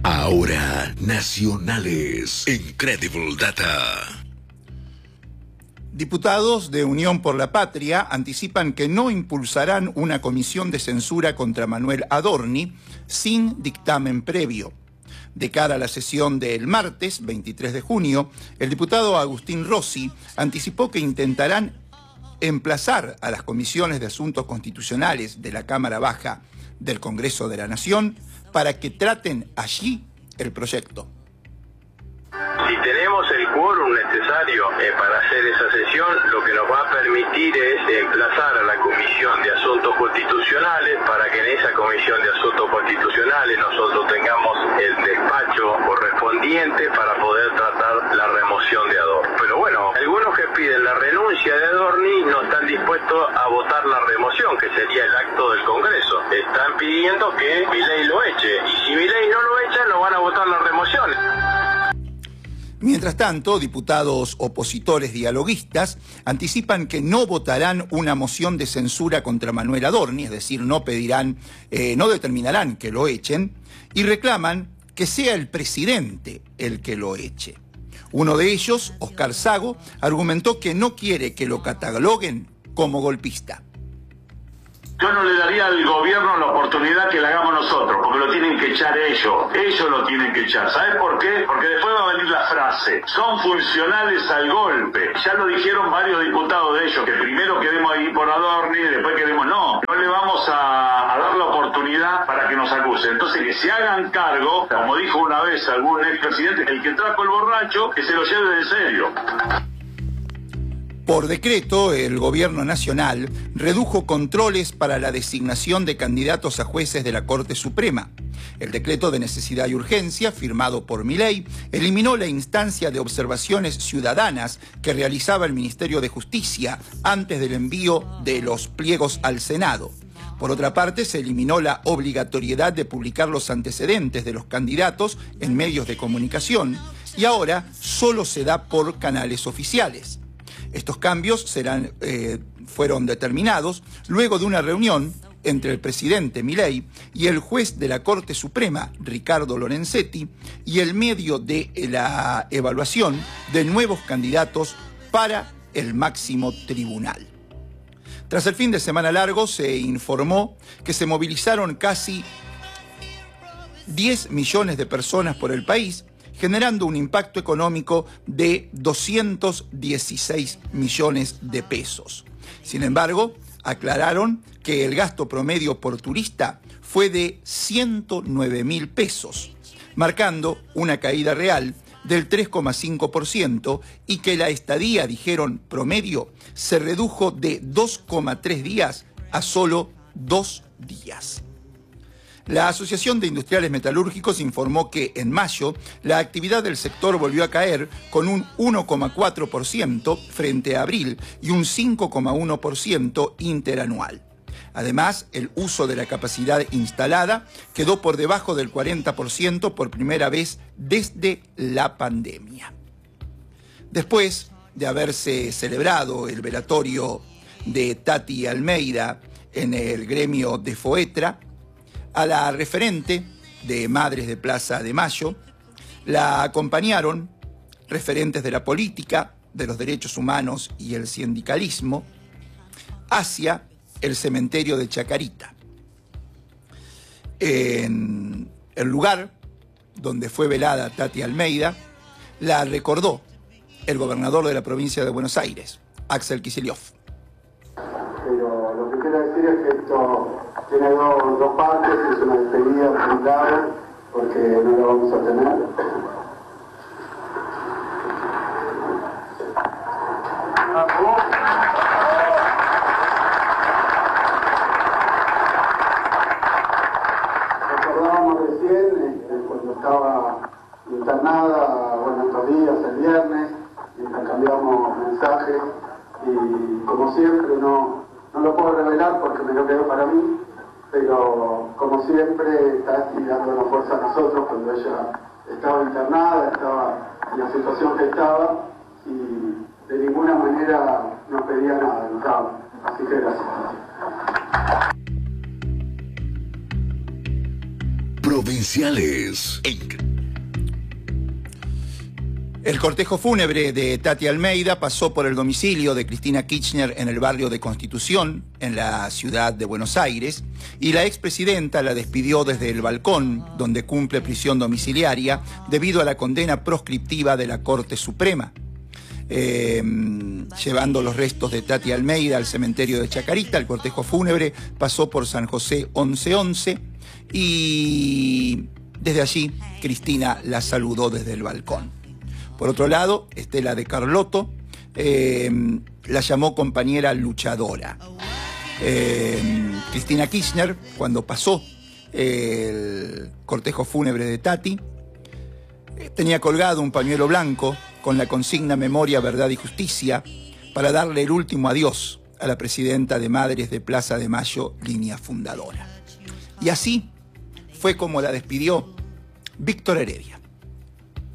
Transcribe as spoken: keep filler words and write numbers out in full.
Ahora, nacionales. Incredible Data. Diputados de Unión por la Patria anticipan que no impulsarán una comisión de censura contra Manuel Adorni sin dictamen previo. De cara a la sesión del martes, veintitrés de junio, el diputado Agustín Rossi anticipó que intentarán emplazar a las comisiones de asuntos constitucionales de la Cámara Baja del Congreso de la Nación para que traten allí el proyecto. Si tenemos el quórum necesario eh, para hacer esa sesión, lo que nos va a permitir es emplazar a la Comisión de Asuntos Constitucionales para que en esa Comisión de Asuntos Constitucionales nosotros tengamos el despacho correspondiente para poder tratar la remoción de Adorni. Pero bueno, algunos que piden la renuncia de Adorni no están dispuestos a votar la remoción, que sería el acto del Congreso. Están pidiendo que Milei lo eche, y si Milei no lo echa, no van a votar la remoción. Mientras tanto, diputados opositores dialoguistas anticipan que no votarán una moción de censura contra Manuel Adorni, es decir, no pedirán, eh, no determinarán que lo echen, y reclaman que sea el presidente el que lo eche. Uno de ellos, Oscar Sago, argumentó que no quiere que lo cataloguen como golpista. Yo no le daría al gobierno la oportunidad que la hagamos nosotros, porque lo tienen que echar ellos, ellos lo tienen que echar. ¿Sabes por qué? Porque después va a venir la frase, son funcionales al golpe. Ya lo dijeron varios diputados de ellos, que primero queremos ir por Adorni y después queremos no. No le vamos a, a dar la oportunidad para que nos acusen. Entonces que se hagan cargo, como dijo una vez algún expresidente, el que trajo el borracho, que se lo lleve de serio. Por decreto, el Gobierno Nacional redujo controles para la designación de candidatos a jueces de la Corte Suprema. El decreto de necesidad y urgencia, firmado por Milei, eliminó la instancia de observaciones ciudadanas que realizaba el Ministerio de Justicia antes del envío de los pliegos al Senado. Por otra parte, se eliminó la obligatoriedad de publicar los antecedentes de los candidatos en medios de comunicación y ahora solo se da por canales oficiales. Estos cambios serán, eh, fueron determinados luego de una reunión entre el presidente Milei y el juez de la Corte Suprema, Ricardo Lorenzetti, y el medio de la evaluación de nuevos candidatos para el máximo tribunal. Tras el fin de semana largo, se informó que se movilizaron casi diez millones de personas por el país, generando un impacto económico de doscientos dieciséis millones de pesos. Sin embargo, aclararon que el gasto promedio por turista fue de ciento nueve mil pesos, marcando una caída real del tres coma cinco por ciento y que la estadía, dijeron, promedio se redujo de dos coma tres días a solo dos días. La Asociación de Industriales Metalúrgicos informó que en mayo la actividad del sector volvió a caer con un uno coma cuatro por ciento frente a abril y un cinco coma uno por ciento interanual. Además, el uso de la capacidad instalada quedó por debajo del cuarenta por ciento por primera vez desde la pandemia. Después de haberse celebrado el velatorio de Tati Almeida en el gremio de FOETRA, a la referente de Madres de Plaza de Mayo la acompañaron referentes de la política, de los derechos humanos y el sindicalismo hacia el cementerio de Chacarita. En el lugar donde fue velada Tati Almeida, la recordó el gobernador de la provincia de Buenos Aires, Axel Kicillof. Pero lo que quiero decir es que esto tiene dos, dos partes, es una despedida muy grave, porque no lo vamos a tener. Recordábamos recién, eh, cuando estaba internada, bueno, estos días, el viernes, intercambiamos mensajes, y como siempre no, no lo puedo revelar porque me lo quedo para mí, pero como siempre Tati dándonos fuerza a nosotros cuando ella estaba internada, estaba en la situación que estaba y de ninguna manera nos pedía nada, nos daba. Así que gracias. Provinciales. El cortejo fúnebre de Tati Almeida pasó por el domicilio de Cristina Kirchner en el barrio de Constitución, en la ciudad de Buenos Aires, y la expresidenta la despidió desde el balcón, donde cumple prisión domiciliaria, debido a la condena proscriptiva de la Corte Suprema. Eh, llevando los restos de Tati Almeida al cementerio de Chacarita, el cortejo fúnebre pasó por San José once once y desde allí Cristina la saludó desde el balcón. Por otro lado, Estela de Carlotto eh, la llamó compañera luchadora. Eh, Cristina Kirchner, cuando pasó el cortejo fúnebre de Tati, tenía colgado un pañuelo blanco con la consigna Memoria, Verdad y Justicia para darle el último adiós a la presidenta de Madres de Plaza de Mayo, línea fundadora. Y así fue como la despidió Víctor Heredia.